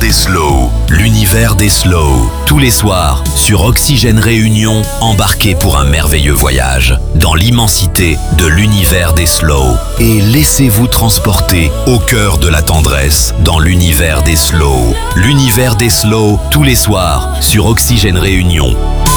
des slows. L'univers des slows. Tous les soirs, sur Oxygène Réunion, embarquez pour un merveilleux voyage dans l'immensité de l'univers des slows. Et laissez-vous transporter au cœur de la tendresse dans l'univers des slows. L'univers des slows, tous les soirs, sur Oxygène Réunion.